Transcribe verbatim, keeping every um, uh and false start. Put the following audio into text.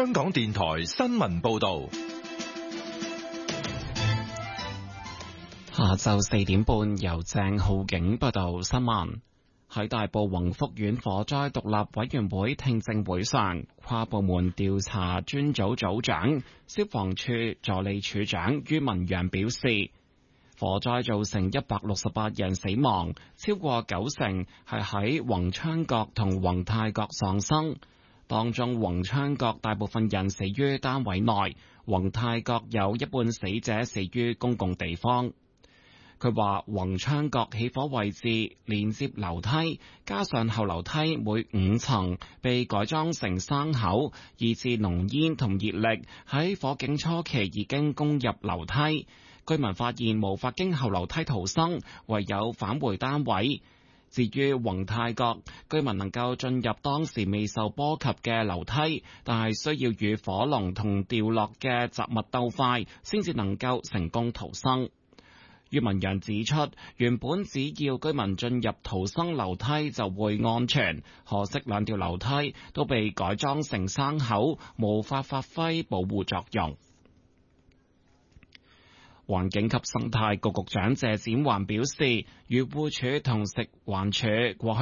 香港電台新聞報道。 下晝四點半，由鄭浩景報道新聞。喺大埔宏福苑火災獨立委員會聽證會上，跨部門調查專組組長、消防處助理處長于文陽表示，火災造成一百六十八人死亡，超過九成係喺宏昌閣同宏泰閣喪生。當中宏昌閣大部分人死於單位內，宏泰閣有一半死者死於公共地方。佢話宏昌閣起火位置連接樓梯，加上後樓梯每五層被改裝成生口，以致濃煙同熱力喺火警初期已經攻入樓梯。居民發現無法經後樓梯逃生，唯有返回單位。至於宏泰閣，居民能夠進入當時未受波及嘅樓梯，但係需要與火龍同掉落嘅雜物鬥快，先至能夠成功逃生。于文陽指出，原本只要居民進入逃生樓梯就會安全，可惜兩條樓梯都被改裝成生口，無法發揮保護作用。環境及生態局局長謝展寰表示，漁護署同食環署過去